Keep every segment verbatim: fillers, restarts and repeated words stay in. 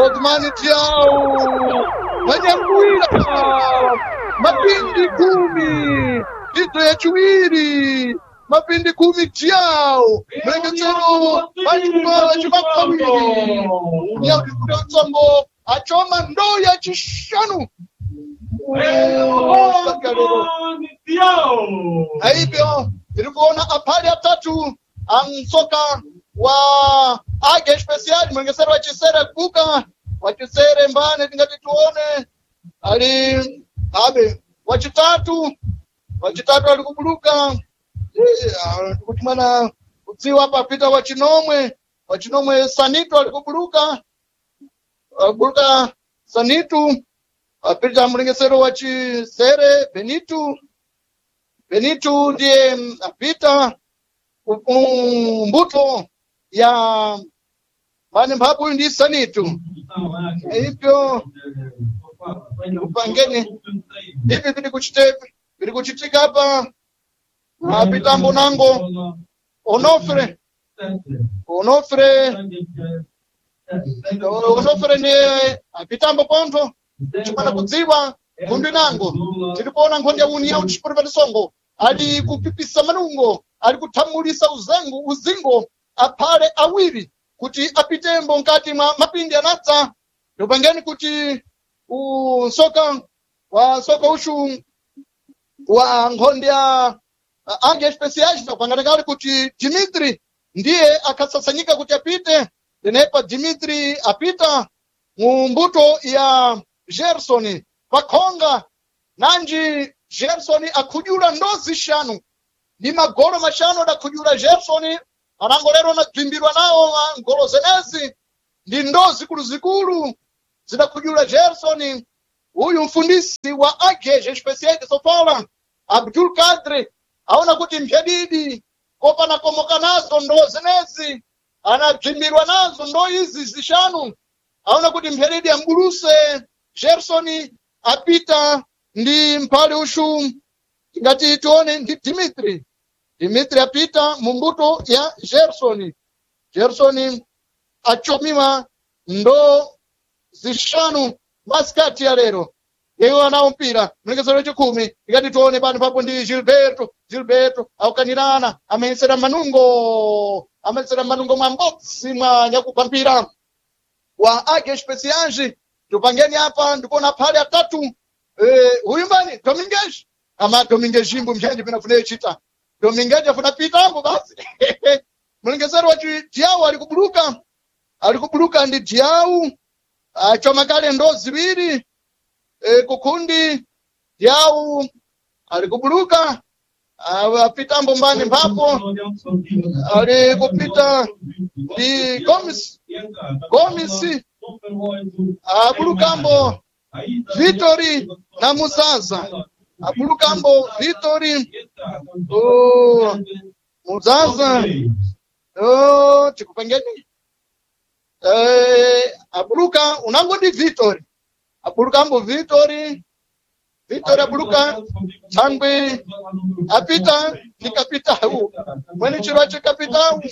Osmani Tiao Manyamwira mapindi kumi ito ya chiwiri mapindi kumi Tiao mlengezero Manyamwira chimakawiri ya ulifudatsombo achoma ndo ya chishanu hivyo ilikuona apali ya tatu amsoka wa age special mwengesero wa chisere kuka wa chisere mbane tingati tuone ali abe wa chitatu wa chitatu alikubuluka kutumana utsiwa hapa pita wa chinomwe wa chinomwe Sanitu alikubuluka buluka Sanitu apita mwengesero wa chisere Benitu Benitu ndiye apita mbuto ya mane mpapo ndi Sanitu hivyo upangeni hivi vili kuchitepi vili kuchitika hapa apita mbonango Onofre Onofre Onofre ndiye apita mboponto chimana kudziwa kundi nango tilipona nkhonde unia uchipurivati songo ali kupipisa manungo ali kuthamulisa uzengu uzingo apale awiri kuti apitembo nkati mwa mapindi anatsa ndopangeni kuti usoka wa soka ushu wa nkhonde ya age special pangatakali kuti Dimitri ndiye akasasanyika kuti apite denepa Dimitri apita mumbuto ya Gerson pakhonga nanji Gerson akujula ndozi shanu ni magolo mashano da kujula Gerson anangolero na kwimbirwa nao ngolo zenezi ndi ndozi kuluzikulu zida kujula Gerson huyu mfundisi wa age special sofala Abdul Kadri aona kuti mphedidi kopa na komoka nazo ndo zenezi anakwimbirwa nazo ndo hizi zishanu aona kuti mphedidi ambuluse Gerson apita ndi mpale ushu ngati tuone ndi Dimitri Dimitri apita mumbuto ya Gerson Gerson achomiwa ndo zishanu maskati ya lero yeyo anao mpira mlengezero chikumi ngati tuone pano papo ndi Gilberto Gilberto aukanirana amesera manungo amesera manungo mwambotsi mwa nyakupa mpira wa age special tupangeni hapa ndikona pale atatu eh huyu mbani Dominguez ama Dominguez jimbo mjanje pena fune chita Dominguez afuna pita hapo basi mlengezero wa Diao alikubuluka alikubuluka ndi Diao achoma kale ndo ziwiri eh kukundi Diao alikubuluka apita mbombani mpapo alikupita ndi Gomes Gomes abulukambo Vitori na Muzaza abulukambo Vitori oh Muzaza oh tikupangeni eh abuluka unango ndi Vitori abulukambo Vitori Vitori abuluka changwe apita nikapita hu mwani chiracho kapita hu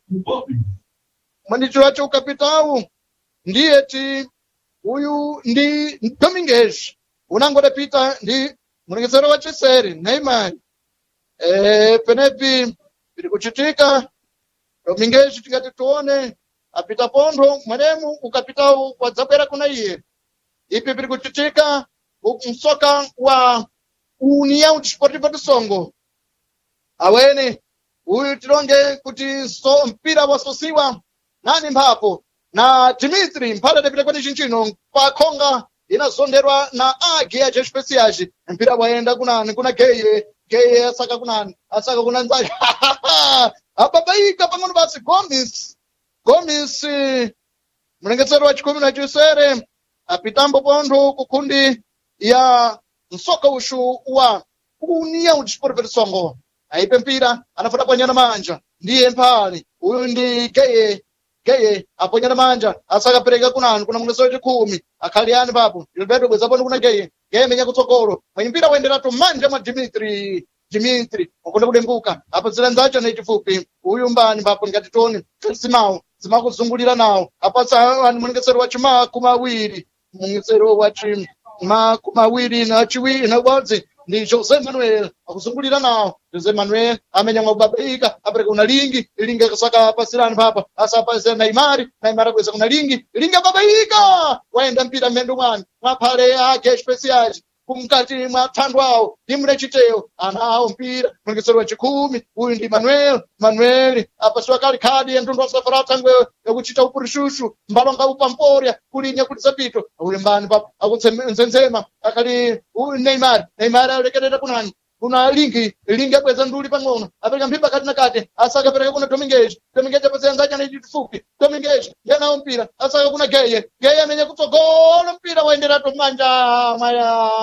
mwani chiracho kapita hu ndiye ti huyu ndi Dominguez unango dapita ndi mwengesero wa chiseri Neymar eh penepi bili kuchitika Dominguez tingati tuone apita pondo mwenemu ukapitao kwa zabera kuna iye ipi bili kuchitika msoka wa União Desportiva do Songo awene huyu tilonge kuti so mpira wasosiwa nani mpapo na Dimitri mpala depita kwa chinchino pa konga inazonderwa na age ya special mpira waenda kunani kuna geye geye asaka kunani asaka kuna nzali ababaika pang'ono basi Gomes Gomes mlengesero wa chikumi na chisere apitambo pondo kukundi ya msoka ushu wa União Desportiva do Songo aipe mpira anafuta panyana manja ndiye mpali huyu ndi geye geye aponyana manja asaka pereka kunani kuna mwengesero chikumi akaliani papo Gilberto bweza pondo kuna geye geye menya kutsogolo mwenye mpira waendera to manja mwa Dimitri Dimitri ukonda kudembuka apa zile nzacha na chifupi huyu mbani papo ngati toni Simao zimakuzungulira nawo apasa ani mulekesero wa chimakumi awiri mulekesero wa chimakumi awiri na chiwiri na ubodzi ndi Jose Manuel akuzungulira nawo. Jose Manuel amenya mwababaika apereka kuna lingi lingi akasaka pasirani papa asapasira Neymar Neymar akweza kuna lingi lingi ababaika waenda mpira mmendo mwana mwaphale yake special kumkati mwa thandwa awo ndimune chiteo anawo mpira mulekesero wa chikhumi uyu ndi Manuel Manuel apasiwa kali khadi yentundu wasafara thangwe yakuchita upurishushu mbalonga upamporya kulinya kuti zapito ulembani papa akutsenzema akali Neymar Neymar alekerera kunani kuna lingi lingi akweza nduli pang'ono apereka mpira kati na kati asaka pereka kuna Dominguez Dominguez apasenza chana chifupi Dominguez yana mpira asaka kuna Geye Geye amenya kutsogola mpira waendera tomanja maya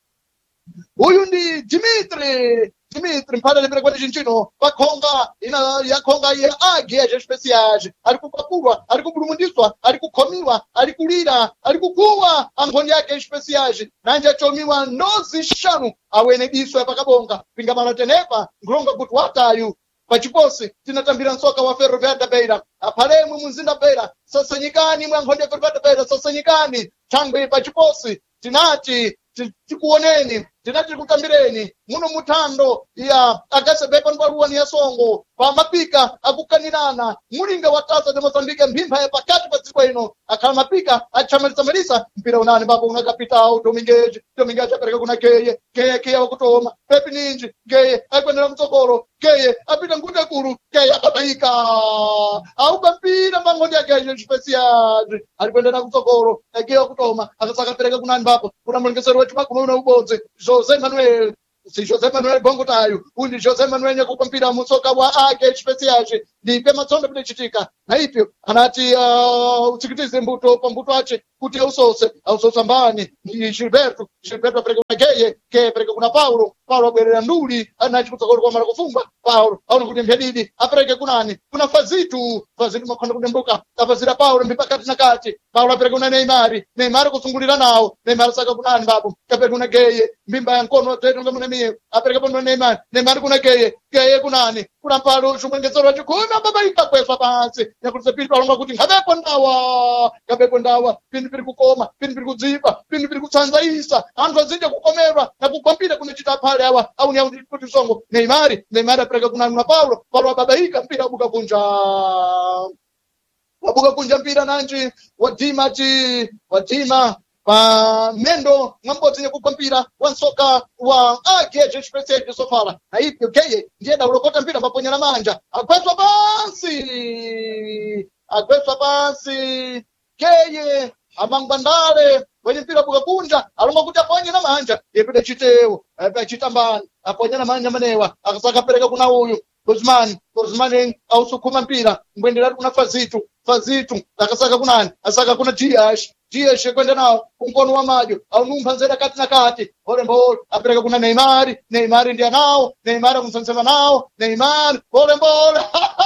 uyu ndi Dimitri Dimitri mphala lepera kwani chinchino pakhonga ina yakhonga ya age aje special ari kupapulwa ari kubulumundiswa ari kukhomiwa ari kulira ari kukuwa ankhoni yake special nanje chomiwa nozi shanu awene diswa pakabonga pingamano tenepa ngulonga kuti watayu pachiposi tinatambira nsoka wa Ferroviária da Beira aphalemu munzinda Beira sasanyikani mwankhoni ya Ferroviária da Beira sasanyikani thangwe pachiposi tinati tikuoneni tinati kutambireni muno muthando ya akasebepa ndwaluwani ya songo pa mapika akukanirana mulinga watasa de Mozambique mphimba ya pakati pa dziko ino akhala mapika achamalisa mpira unani babo unakapitao Dominguez Dominguez apereka kuna Geye Geye Geye wakutoma Pepe Ninji Geye akwendera mtsogolo Geye apita ngute kulu Geye akabaika aupa mpira mang'ondi ya Geye special alikwendera mtsogolo Geye wakutoma akasaka pereka kunani babo kuna mulekesero wetu makumi una ubodzi Jose Manuel si Jose Manuel bongo tayo undi Jose Manuel nyakupa mpira musoka wa ake special ndi pema tsondo kuchitika na ipyo anati uh, utsikitize mbuto pa mbuto ache kuti ausose ausose mbani ndi Gilberto Gilberto apereka kuna Geye Geye apereka kuna Paulo Paulo abwerera nduli anati kutsogolo kwa mara kufumba Paulo aona kuti mphedidi apereke kunani kuna Fazitu Fazitu makhanda kudembuka afazira Paulo mbipakati na kati Paulo apereka kuna Neymar Neymar kusungulira nawo Neymar saka kunani babo kapereka kuna Geye mbimba ya nkono tetu ngamuna miye apereka kuna Neymar Neymar kuna Geye Geye kunani kuna Paulo shumwengesero chikhumi ababaika kweswa pansi yakulisa pili palonga kuti ngabepo ndawa ngabepo ndawa pindi pili kukoma pindi pili kudzipa pindi pili kutsanzaisa anthu azinja kukomerwa na kukwambira kunechita phale awa auni auni kuti songo Neymar Neymar apereka kuna na Paulo Paulo ababaika mpira abuka kunja wabuka kunja mpira nanji wadima ti wadima pa mendo mwambodzi nyakugwa mpira wa nsoka wa age special de sofala na ipyo Geye ndiye daulokota mpira maponyana manja agwetswa pansi agwetswa pansi Geye amangwandale kwenye mpira buka kunja alonga kuti aponye na manja yepita chiteo apa chitambani aponya na manja manewa akasaka pereka kuna uyu Guzman Guzman ausukuma mpira mbwendera kuna Fazitu Fazitu akasaka kunani asaka kuna Dias Dias kwenda nao kunkono wa majo au numpa nzera kati na kati pole mbole apereka kuna Neymar Neymar ndiye nao Neymar kumsensema nao Neymar pole mbole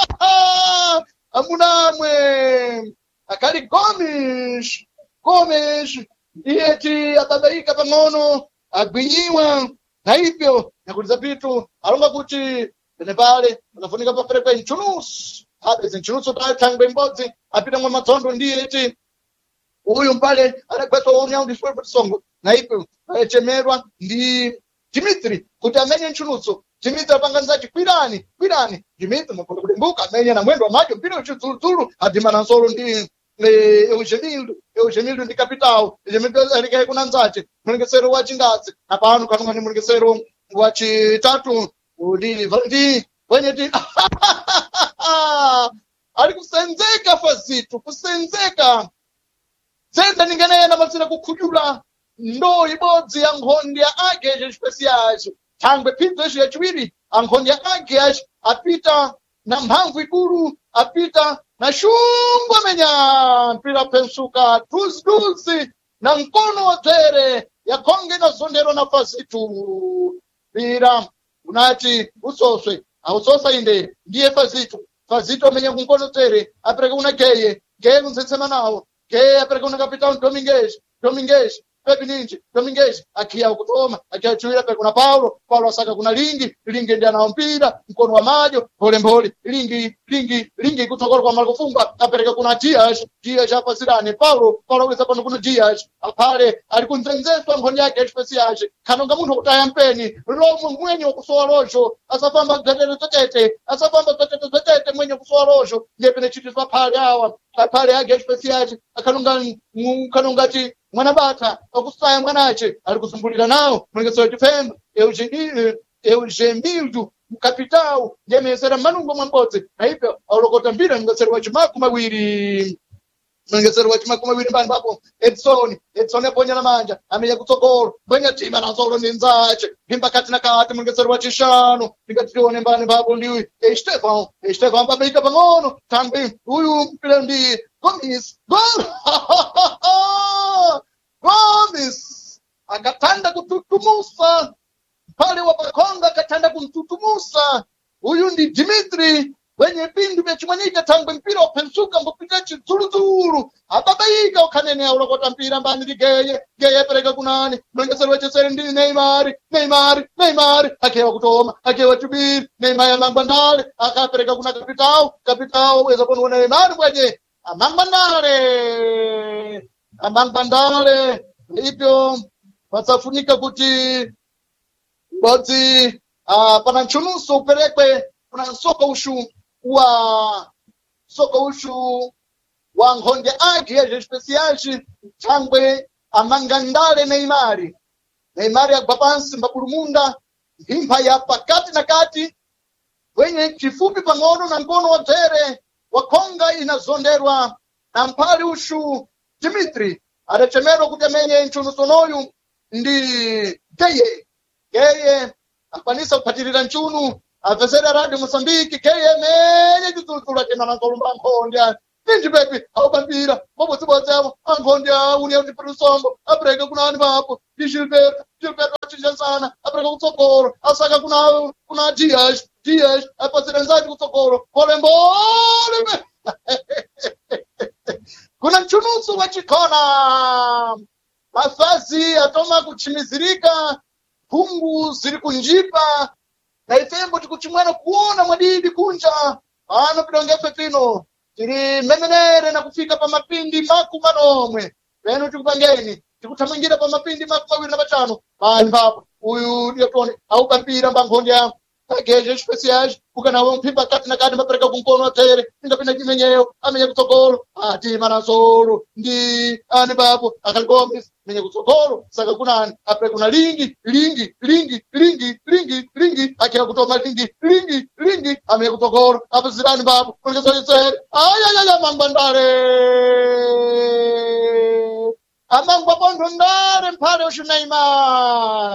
amunamwe akali Gomes Gomes iyeti ababaika pang'ono agwinyiwa na hivyo nakuliza vitu alonga kuti pene pale anafunika pa perekwa inchunusu abe zinchunusu pale thangwe mbodzi apita mwa matsondo ndiye eti uyu mpale anakwetwa unyao ndi swepo songo na hivyo achemerwa ndi Dimitri kuti amenye inchunusu Dimitri apanganiza chikwirani kwirani Dimitri mwakola kudembuka amenye na mwendo wa majo mpira uchizuluzulu adima na nsolo ndi Eugenildo Eugenildo ndi capital Eugenildo alikaye kuna nzache mulekesero wa chindazi apano kanunga ni mulekesero wa chitatu udi ndi kwenye ti ali kusenzeka Fazitu kusenzeka senza ningeneye na masina kukhujula ndo ibodzi ya nkhondi ya age special thangwe phinzo ya chiwiri ankhondi ya age apita na mphamvu ikulu apita na shungwa menya mpira pensuka tuzi na mkono wa tere ya konge na zondero na Fazitu pira unati usoswe ausosa inde ndiye Fazitu Fazitu amenya kunkono tere apereka una Geye Geye kunsensema nawo Geye apereka una kapitani Dominguez Dominguez pepi ninji Dominguez akia kutoma akia chuira pe kuna Paulo Paulo asaka kuna lingi lingi ndiye anaompira mkono wa majo pole pole lingi lingi lingi kutokora kwa Markofunga apereka kuna Dias Dias hapa zirani Paulo Paulo weza pano kuna Dias apale alikunzenzeswa ngoni yake especial kanonga muntu kutaya mpeni lomo mwenye kusoa rojo asafamba gatete tete asafamba gatete tete mwenye kusoa rojo ndiye pene chitwa pale hawa apale yake especial akanonga kanongati mwana bata akusaya mwanache alikusumbulira nao mwengeso tifemba Eugenie Eugenildo mkapitao yemesera manungo mwambodzi haipo aulokota mbira mngesero wachimaku mawiri mngesero wachimaku mawiri mbani papo Edson Edson aponya na manja amenya kutsogolo bwenya tima na zolo ninzache himba kati na kati mngesero wachishano ndikatione mbani papo ndiwi Estefan Estefan babika pangono tambi huyu mpira ndi Gomes gol Gomes akatanda kututumusa pale wapakonga akatanda kumtutumusa huyu ndi Dimitri wenye pindu vya chimanyika tangu mpira upensuka mbupita chizuluzulu ababaika ukanene ya ulokota mpira mbani di geye geye pereka kunani mwengesero wachesere ndi Neymar Neymar Neymar akewa kutoma akewa tubiri Neymar ya mangwandale akapereka kuna kapitao kapitao weza kono Neymar mwenye amangwandale amangwandale hivyo wasafunika kuti Boti uh, pana nchunuso upelekwe kuna soka ushu wa soka ushu wa ngonde agi ya especialji changwe amangandale Neymari Neymari agbapansi mbapulumunda himpa ya pakati na kati wenye kifupi pangono na mkono wa tere wakonga inazonderwa na mpali ushu Dimitri adachemero kutamenye nchunuso noyu ndi Geye Keye apanisa kupatirira nchunu afesera radio Mozambique keye menye kitulutula kena na kolumba nkhondya ninji bebi aubambira bobo sibozemo ankhondya uni ya tiprisombo abreka kunani papo di Gilberto Gilberto achinjasana abreka kutsogoro asaka kuna kuna Dias Dias apasira nzati kutsogoro pole mbole kuna nchunusu wachikona mafazi atoma kuchimizirika pungu ziri kunjipa na ifembo tikuchimwana kuona mwadidi kunja ano pidongefe pino tiri memenere na kufika pa mapindi maku manomwe peno tikupangeni tikutamangira pa mapindi maku mawiri na matano mani papo uyu ndiotone au pampira mbangondya ageje especiais ukana mpimba kati na kati mapereka kunkono atere ndapina kimenyeyo amenye kutsogolo ati mana solo ndi ani papo akangombis menye kutsogolo saka kunani apre kuna lingi lingi lingi lingi lingi lingi akira kutoma lingi lingi lingi amenye kutsogolo apo zirani papo kulizalisere ayayaya mangwandare amangwa bondo ndare mpare ushu Neymar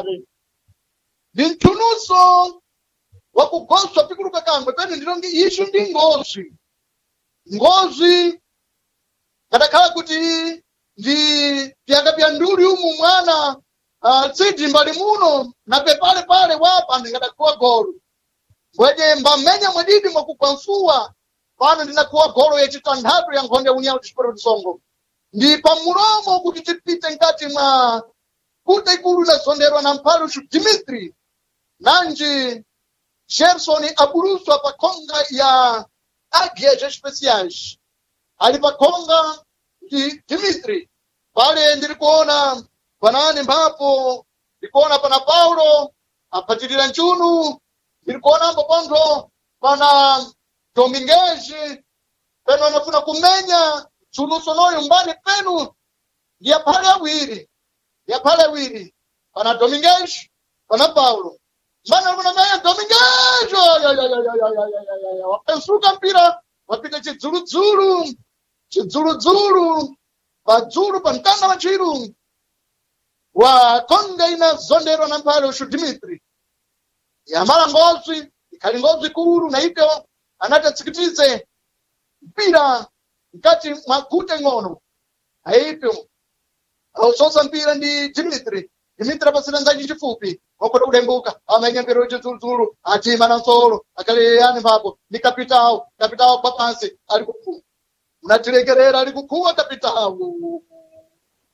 bintunuso wakugoswa pikuluka kangwe pene ndilongi ishu ndi ngozi ngozi katakhala kuti ndi pyaka pya nduli umu mwana uh, tsidi mbali muno na pepale pale wapa ndingadakuwa golo ngweje mbamenya mwadidi mwakukwansuwa pano ndinakuwa golo yechitandatu ya nkhonde unyao tichipero tisongo ndi pamulomo kuti tipite nkati mwa kuta ikulu inasonderwa na mpalushu Dimitri nanji Gerson aburuswa pa konga ya Agias Especiais ali pa konga di Dimitri pale ndilikuona panani mbapo ndikuona pana Paulo apatirira nchunu ndilikuona mbo pondo pana Dominguez peno anafuna kumenya chunu sonoyo mbani penu ya pale awiri ya pale awiri pana Dominguez pana Paulo Mana kuna maya Dominguez ya ya ya ya ya ya ya ya wapensuka mpira wapita chizuru zuru chizuru zuru bazuru pantana machiru wa konga ina zondero na mpale ushu Dimitri ya mara ngozi ikali ngozi kuru na hivyo anatatsikitize mpira mkati makute ngono hivyo au sosa mpira ndi Dimitri Dimitri pasina nzaji chifupi wako kulembuka amenya mpira uchizuru atima na solo akale yani papo ni kapitao kapitao kwa pansi alikufu unatiregerera alikukuwa kapitao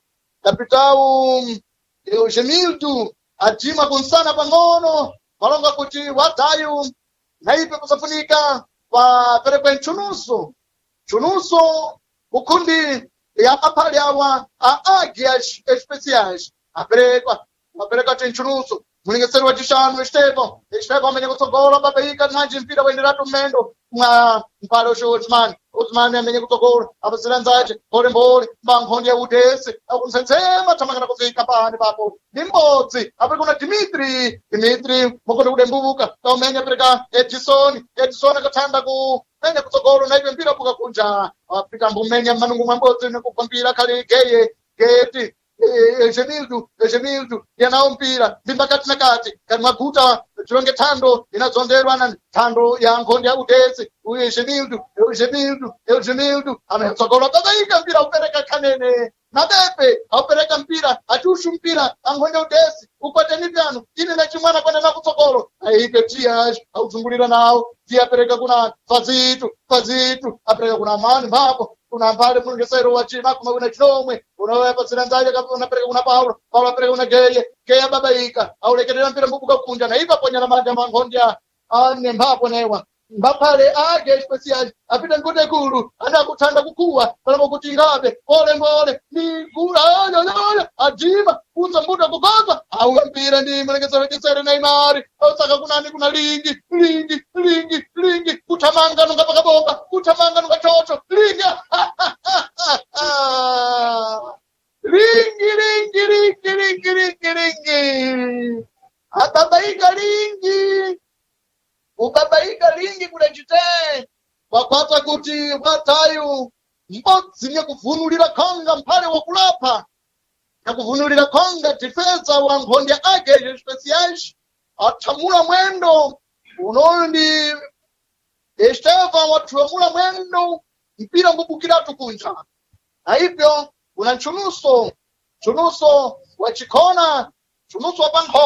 kapitau Eugenildo ajima kunsana pang'ono malonga kuti watayu naipe kusafunika pa perekwe nchunuso chunuso ukundi ya apali awa a águias especiais aperekwa aperekwa tinchunuso mulingeseri wa chishanu Esteban Esteban amenye kutsogola babaika nanji mpira waenderatu mmendo mwa mpale usho Osman Osman amenye kutsogola abasiranzaje pole mbole mbankhonde ya udesi akunsensema tamangana kufika pani papo nimbodzi apere kuna Dimitri Dimitri mukonde kudembuka kaumenya pereka Edison Edison akathanda ku menya kutsogolo naipe mpira buka kunja apita mbumenya manungu mwambodzi nekupambira kali geye geti Eugenildo Eugenildo yanao mpira mbakati na kati kati maguta chilonge thando inazonderwa na thando ya nkhonde ya udesi uyu Eugenildo Eugenildo Eugenildo ametsogola babaika mpira upereka kanene na bepe aupereka mpira atushu mpira ankhonde udesi ukwateni pyano ine na chimwana kwenda na kutsogolo aipe tias auzungulira nawo tiapereka kuna Fazitu Fazitu apereka kuna mani mbapo kuna mpale mulungesero wa chima kuma kuna chinomwe unawepa siranzaje unapereka kuna Paulo Paulo apereka kuna Geye Geye babaika aulekelera mpira mbubuka kunja na ipa ponya na manja mankhondia ane mbapo newa mbapale age especial apita ngote kulu ana kuthanda kukuwa pala kuti ngabe pole mbole ni kula nyonya ajima kuza mbuta kukoza au mpira ndi mulungesero kisere Neymar ausaka kunani kuna lingi lingi lingi lingi kutamanga nunga pakabomba kutamanga nunga chocho linga lingi lingi lingi lingi lingi lingi atabaika lingi ubabaika lingi kule chite wakwata kuti watayu mbodzi nyekuvunulira khonga mphale wakulapa nyekuvunulira khonga defensa wa nkhonde ake especiais athamula mwendo unoyu ndi Esteban wathamula mwendo mpira mbubukiratu kunja aipyo una nchunuso nchunuso wa chikona nchunuso wa pankho